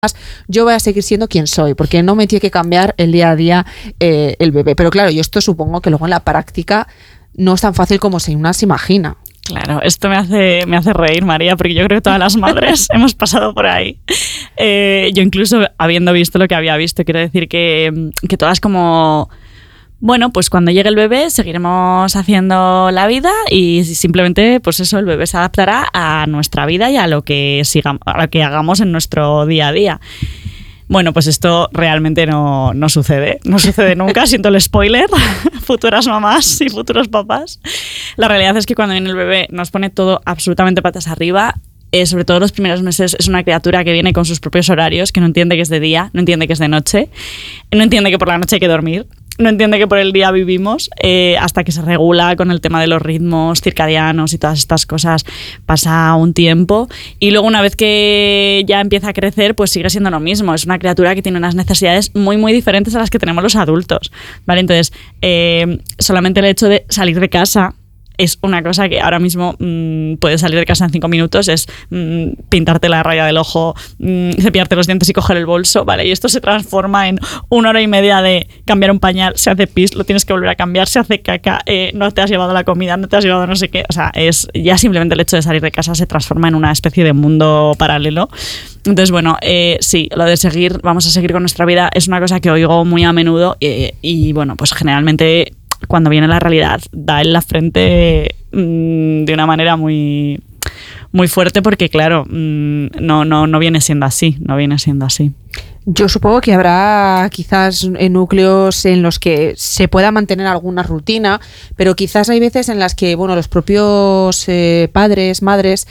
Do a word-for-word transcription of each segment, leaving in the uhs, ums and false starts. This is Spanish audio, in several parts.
yo voy a seguir siendo quien soy, porque no me tiene que cambiar el día a día eh, el bebé. Pero claro, yo esto supongo que luego en la práctica no es tan fácil como se una se imagina. Claro, esto me hace, me hace reír, María, porque yo creo que todas las madres hemos pasado por ahí. Eh, yo incluso, habiendo visto lo que había visto, quiero decir que, que todas como... Bueno, pues cuando llegue el bebé seguiremos haciendo la vida y simplemente, pues eso, el bebé se adaptará a nuestra vida y a lo que sigamos, a lo que hagamos en nuestro día a día. Bueno, pues esto realmente no, no sucede, no sucede nunca, siento el spoiler, futuras mamás y futuros papás. La realidad es que cuando viene el bebé nos pone todo absolutamente patas arriba. Eh, sobre todo los primeros meses es una criatura que viene con sus propios horarios, que no entiende que es de día, no entiende que es de noche, no entiende que por la noche hay que dormir, no entiende que por el día vivimos, eh, hasta que se regula con el tema de los ritmos circadianos y todas estas cosas pasa un tiempo y luego una vez que ya empieza a crecer pues sigue siendo lo mismo, es una criatura que tiene unas necesidades muy muy diferentes a las que tenemos los adultos, ¿vale? Entonces eh, solamente el hecho de salir de casa es una cosa que ahora mismo mmm, puedes salir de casa en cinco minutos, es mmm, pintarte la raya del ojo, mmm, cepillarte los dientes y coger el bolso, ¿vale? Y esto se transforma en una hora y media de cambiar un pañal, se hace pis, lo tienes que volver a cambiar, se hace caca, eh, no te has llevado la comida, no te has llevado no sé qué, o sea, es ya simplemente el hecho de salir de casa se transforma en una especie de mundo paralelo. Entonces, bueno, eh, sí, lo de seguir, vamos a seguir con nuestra vida es una cosa que oigo muy a menudo eh, y, bueno, pues generalmente... cuando viene la realidad da en la frente mmm, de una manera muy, muy fuerte porque claro, mmm, no, no, no viene siendo así, no viene siendo así. Yo supongo que habrá quizás núcleos en los que se pueda mantener alguna rutina, pero quizás hay veces en las que bueno, los propios eh, padres, madres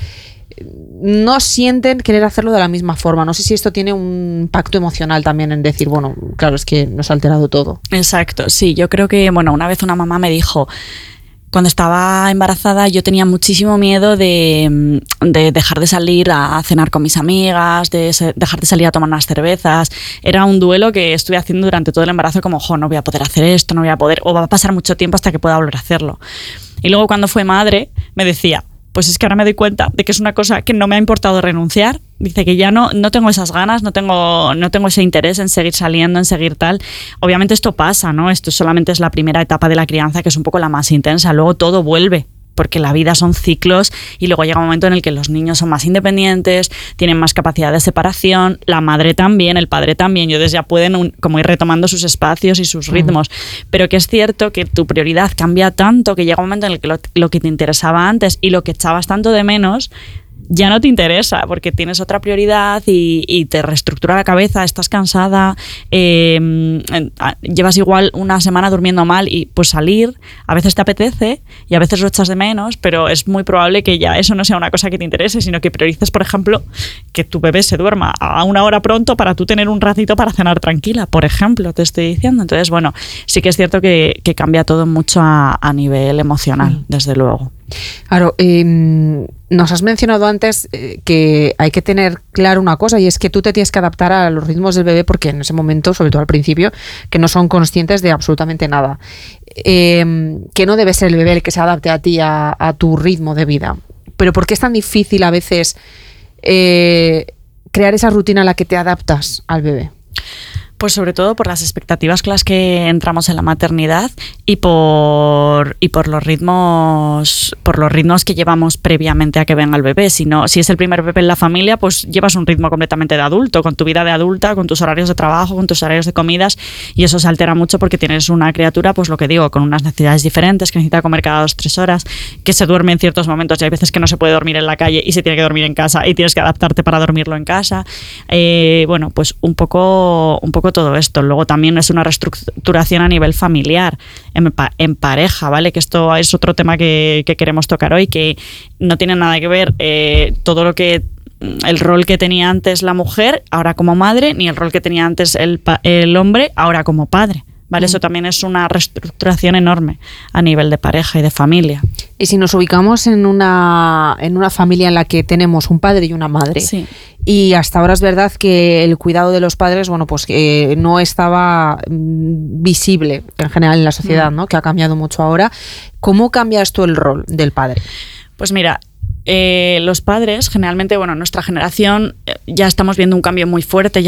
no sienten querer hacerlo de la misma forma. No sé si esto tiene un impacto emocional también en decir, bueno, claro, es que nos ha alterado todo. Exacto, sí, yo creo que, bueno, una vez una mamá me dijo, cuando estaba embarazada yo tenía muchísimo miedo de, de dejar de salir a cenar con mis amigas, de se, dejar de salir a tomar unas cervezas. Era un duelo que estuve haciendo durante todo el embarazo como, jo, no voy a poder hacer esto, no voy a poder, o va a pasar mucho tiempo hasta que pueda volver a hacerlo. Y luego cuando fue madre me decía, pues es que ahora me doy cuenta de que es una cosa que no me ha importado renunciar. Dice que ya no, no tengo esas ganas, no tengo, no tengo ese interés en seguir saliendo, en seguir tal. Obviamente esto pasa, ¿no? Esto solamente es la primera etapa de la crianza, que es un poco la más intensa. Luego todo vuelve, porque la vida son ciclos y luego llega un momento en el que los niños son más independientes, tienen más capacidad de separación, la madre también, el padre también, y ellos ya pueden un, como ir retomando sus espacios y sus ritmos. Mm. Pero que es cierto que tu prioridad cambia tanto que llega un momento en el que lo, lo que te interesaba antes y lo que echabas tanto de menos ya no te interesa porque tienes otra prioridad y, y te reestructura la cabeza, estás cansada, eh, llevas igual una semana durmiendo mal y pues salir a veces te apetece y a veces lo echas de menos, pero es muy probable que ya eso no sea una cosa que te interese, sino que priorices, por ejemplo, que tu bebé se duerma a una hora pronto para tú tener un ratito para cenar tranquila, por ejemplo, te estoy diciendo. Entonces, bueno, sí que es cierto que, que cambia todo mucho a, a nivel emocional, mm. desde luego. Claro, eh, nos has mencionado antes eh, que hay que tener claro una cosa y es que tú te tienes que adaptar a los ritmos del bebé porque en ese momento, sobre todo al principio, que no son conscientes de absolutamente nada. Eh, que no debe ser el bebé el que se adapte a ti, a, a tu ritmo de vida. Pero ¿por qué es tan difícil a veces eh, crear esa rutina a la que te adaptas al bebé? Pues sobre todo por las expectativas con las que entramos en la maternidad y por y por los ritmos por los ritmos que llevamos previamente a que venga el bebé. Si no, si es el primer bebé en la familia, pues llevas un ritmo completamente de adulto, con tu vida de adulta, con tus horarios de trabajo, con tus horarios de comidas, y eso se altera mucho porque tienes una criatura, pues lo que digo, con unas necesidades diferentes, que necesita comer cada dos, tres horas, que se duerme en ciertos momentos y hay veces que no se puede dormir en la calle y se tiene que dormir en casa y tienes que adaptarte para dormirlo en casa. Eh, bueno, pues un poco un poco todo esto. Luego también es una reestructuración a nivel familiar, en, pa- en pareja, ¿vale? Que esto es otro tema que, que queremos tocar hoy, que no tiene nada que ver eh, todo lo que el rol que tenía antes la mujer, ahora como madre, ni el rol que tenía antes el, pa- el hombre, ahora como padre. ¿Vale? Eso también es una reestructuración enorme a nivel de pareja y de familia. Y si nos ubicamos en una, en una familia en la que tenemos un padre y una madre, sí. y hasta ahora es verdad que el cuidado de los padres, bueno, pues eh, no estaba visible en general en la sociedad, ¿no? Que ha cambiado mucho ahora. ¿Cómo cambia esto el rol del padre? Pues mira, eh, los padres, generalmente, bueno, nuestra generación eh, ya estamos viendo un cambio muy fuerte, ya